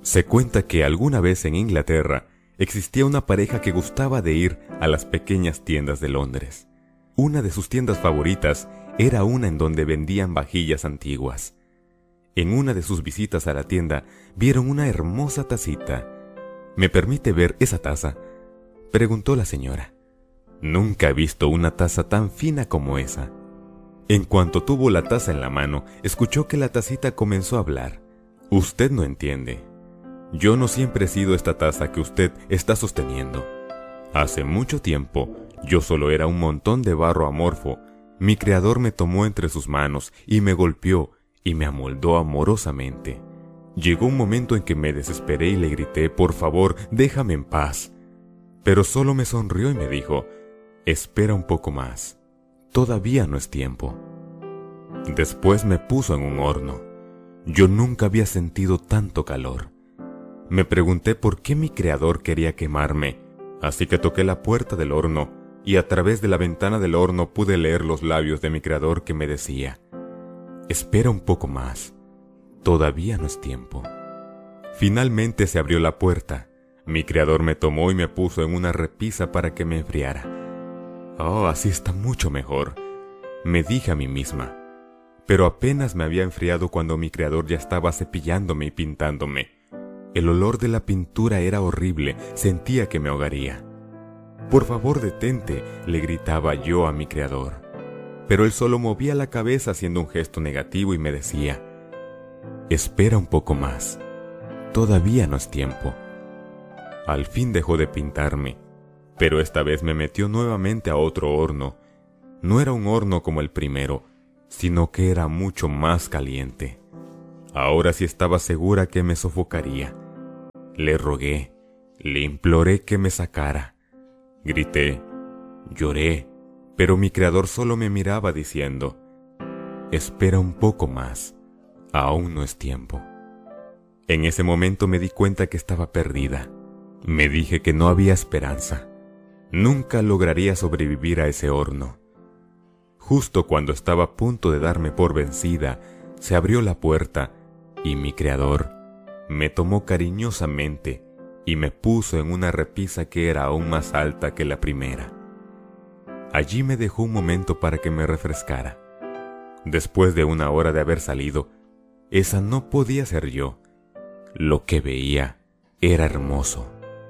Se cuenta que alguna vez en Inglaterra existía una pareja que gustaba de ir a las pequeñas tiendas de Londres. Una de sus tiendas favoritas era una en donde vendían vajillas antiguas. En una de sus visitas a la tienda vieron una hermosa tacita. ¿Me permite ver esa taza?, preguntó la señora. Nunca he visto una taza tan fina como esa. En cuanto tuvo la taza en la mano, escuchó que la tacita comenzó a hablar. Usted no entiende. Yo no siempre he sido esta taza que usted está sosteniendo. Hace mucho tiempo, yo solo era un montón de barro amorfo. Mi creador me tomó entre sus manos y me golpeó y me amoldó amorosamente. Llegó un momento en que me desesperé y le grité: por favor, déjame en paz. Pero solo me sonrió y me dijo: espera un poco más. Todavía no es tiempo. Después me puso en un horno. Yo nunca había sentido tanto calor. Me pregunté por qué mi creador quería quemarme, así que toqué la puerta del horno y a través de la ventana del horno pude leer los labios de mi creador que me decía: espera un poco más, todavía no es tiempo. Finalmente se abrió la puerta. Mi creador me tomó y me puso en una repisa para que me enfriara. Oh, así está mucho mejor, me dije a mí misma. Pero apenas me había enfriado cuando mi creador ya estaba cepillándome y pintándome. El olor de la pintura era horrible, sentía que me ahogaría. Por favor, detente, le gritaba yo a mi creador. Pero él solo movía la cabeza haciendo un gesto negativo y me decía: espera un poco más, todavía no es tiempo. Al fin dejó de pintarme, pero esta vez me metió nuevamente a otro horno. No era un horno como el primero, sino que era mucho más caliente. Ahora sí estaba segura que me sofocaría. Le rogué, le imploré que me sacara. Grité, lloré, pero mi creador solo me miraba diciendo: espera un poco más, aún no es tiempo. En ese momento me di cuenta que estaba perdida. Me dije que no había esperanza. Nunca lograría sobrevivir a ese horno. Justo cuando estaba a punto de darme por vencida, se abrió la puerta y mi creador me tomó cariñosamente y me puso en una repisa que era aún más alta que la primera. Allí me dejó un momento para que me refrescara. Después de una hora de haber salido, esa no podía ser yo. Lo que veía era hermoso.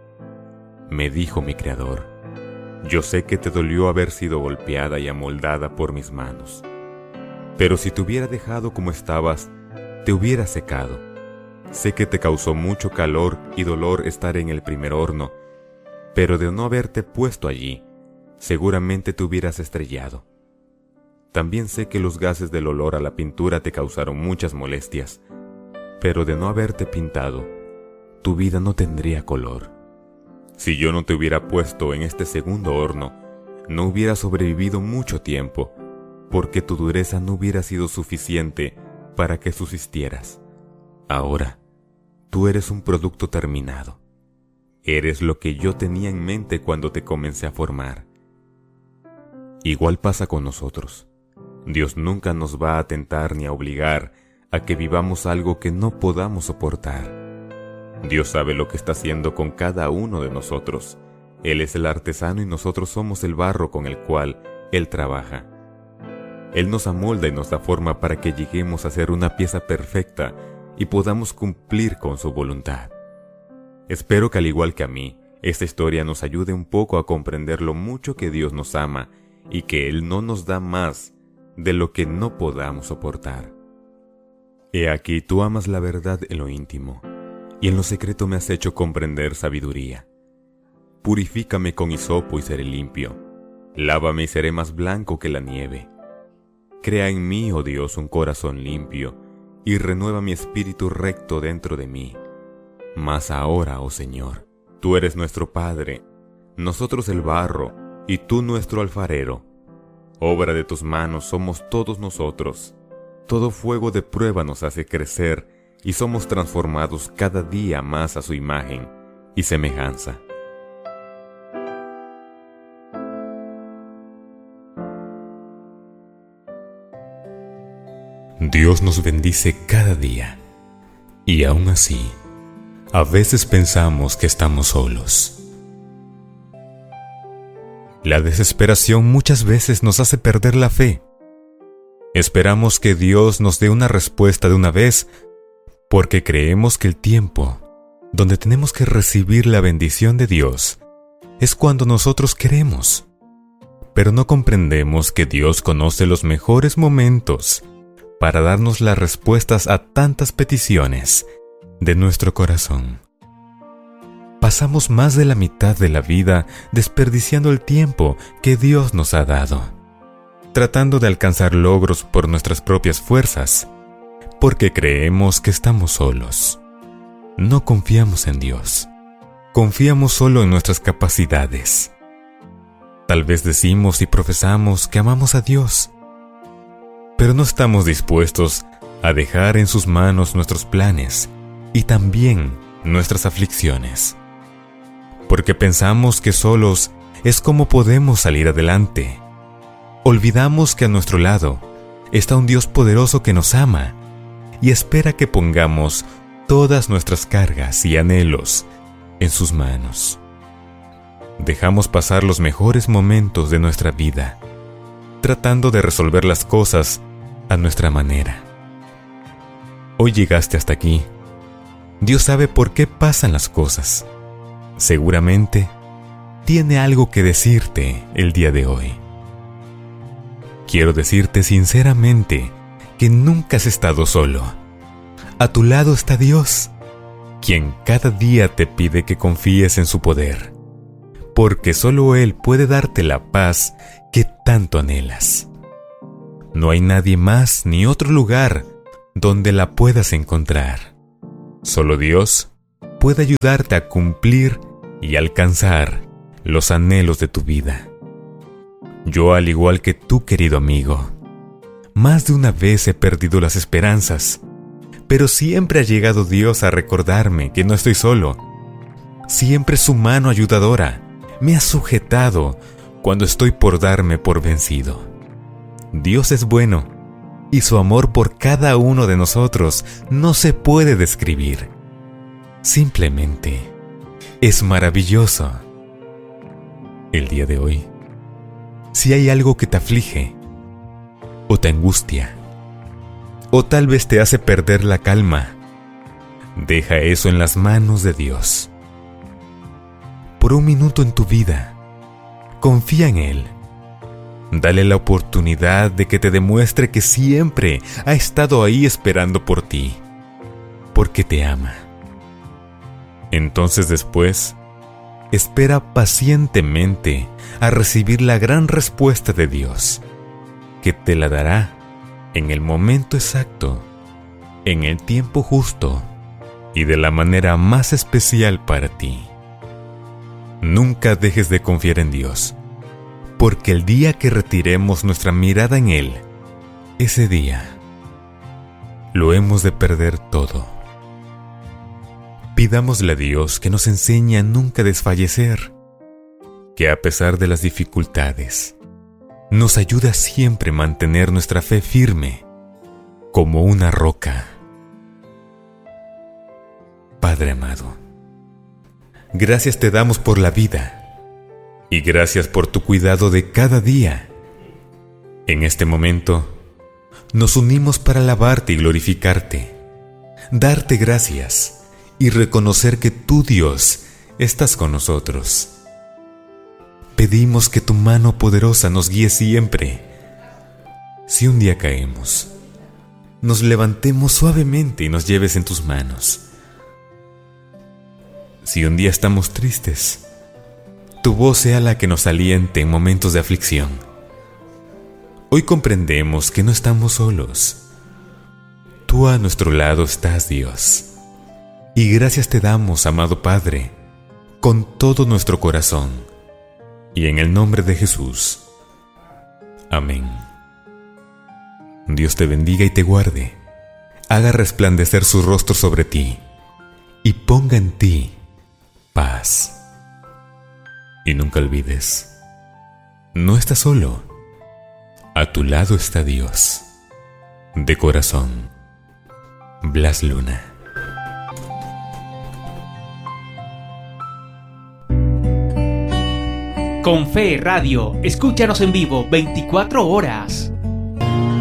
Me dijo mi creador: yo sé que te dolió haber sido golpeada y amoldada por mis manos, pero si te hubiera dejado como estabas, te hubiera secado. Sé que te causó mucho calor y dolor estar en el primer horno, pero de no haberte puesto allí, seguramente te hubieras estrellado. También sé que los gases del olor a la pintura te causaron muchas molestias, pero de no haberte pintado, tu vida no tendría color. Si yo no te hubiera puesto en este segundo horno, no hubieras sobrevivido mucho tiempo, porque tu dureza no hubiera sido suficiente para que subsistieras. Ahora, tú eres un producto terminado. Eres lo que yo tenía en mente cuando te comencé a formar. Igual pasa con nosotros. Dios nunca nos va a tentar ni a obligar a que vivamos algo que no podamos soportar. Dios sabe lo que está haciendo con cada uno de nosotros. Él es el artesano y nosotros somos el barro con el cual Él trabaja. Él nos amolda y nos da forma para que lleguemos a ser una pieza perfecta y podamos cumplir con su voluntad. Espero que al igual que a mí, esta historia nos ayude un poco a comprender lo mucho que Dios nos ama y que Él no nos da más de lo que no podamos soportar. He aquí, tú amas la verdad en lo íntimo, y en lo secreto me has hecho comprender sabiduría. Purifícame con hisopo y seré limpio. Lávame y seré más blanco que la nieve. Crea en mí, oh Dios, un corazón limpio, y renueva mi espíritu recto dentro de mí. Mas ahora, oh Señor, tú eres nuestro Padre, nosotros el barro, y tú nuestro alfarero. Obra de tus manos somos todos nosotros. Todo fuego de prueba nos hace crecer, y somos transformados cada día más a su imagen y semejanza. Dios nos bendice cada día, y aún así, A veces pensamos que estamos solos. La desesperación muchas veces nos hace perder la fe. Esperamos que Dios nos dé una respuesta de una vez, porque creemos que el tiempo donde tenemos que recibir la bendición de Dios es cuando nosotros queremos. Pero no comprendemos que Dios conoce los mejores momentos para darnos las respuestas a tantas peticiones de nuestro corazón. Pasamos más de la mitad de la vida desperdiciando el tiempo que Dios nos ha dado, tratando de alcanzar logros por nuestras propias fuerzas, porque creemos que estamos solos. No confiamos en Dios. Confiamos solo en nuestras capacidades. Tal vez decimos y profesamos que amamos a Dios, pero no estamos dispuestos a dejar en sus manos nuestros planes y también nuestras aflicciones, porque pensamos que solos es como podemos salir adelante. Olvidamos que a nuestro lado está un Dios poderoso que nos ama y espera que pongamos todas nuestras cargas y anhelos en sus manos. Dejamos pasar los mejores momentos de nuestra vida, tratando de resolver las cosas a nuestra manera. Hoy llegaste hasta aquí. Dios sabe por qué pasan las cosas. Seguramente tiene algo que decirte el día de hoy. Quiero decirte sinceramente que nunca has estado solo. A tu lado está Dios, quien cada día te pide que confíes en su poder, porque solo Él puede darte la paz que tanto anhelas. No hay nadie más ni otro lugar donde la puedas encontrar. Solo Dios puede ayudarte a cumplir y alcanzar los anhelos de tu vida. Yo, al igual que tú, querido amigo, más de una vez he perdido las esperanzas, pero siempre ha llegado Dios a recordarme que no estoy solo. Siempre su mano ayudadora me ha sujetado cuando estoy por darme por vencido. Dios es bueno, y su amor por cada uno de nosotros no se puede describir. Simplemente es maravilloso. El día de hoy, si hay algo que te aflige, o te angustia, o tal vez te hace perder la calma, deja eso en las manos de Dios. Por un minuto en tu vida, confía en Él. Dale la oportunidad de que te demuestre que siempre ha estado ahí esperando por ti, porque te ama. Entonces después, espera pacientemente a recibir la gran respuesta de Dios, que te la dará en el momento exacto, en el tiempo justo y de la manera más especial para ti. Nunca dejes de confiar en Dios, porque el día que retiremos nuestra mirada en Él, ese día lo hemos de perder todo. Pidámosle a Dios que nos enseñe a nunca desfallecer, que a pesar de las dificultades, nos ayude a siempre mantener nuestra fe firme, como una roca. Padre amado, gracias te damos por la vida, y gracias por tu cuidado de cada día. En este momento, nos unimos para alabarte y glorificarte, darte gracias y reconocer que tú, Dios, estás con nosotros. Pedimos que tu mano poderosa nos guíe siempre. Si un día caemos, nos levantemos suavemente y nos lleves en tus manos. Si un día estamos tristes, tu voz sea la que nos aliente en momentos de aflicción. Hoy comprendemos que no estamos solos. Tú a nuestro lado estás, Dios. Y gracias te damos, amado Padre, con todo nuestro corazón, y en el nombre de Jesús. Amén. Dios te bendiga y te guarde, haga resplandecer su rostro sobre ti, y ponga en ti paz. Y nunca olvides, no estás solo, a tu lado está Dios. De corazón, Blas Luna. Con Fe Radio, escúchanos en vivo 24 horas.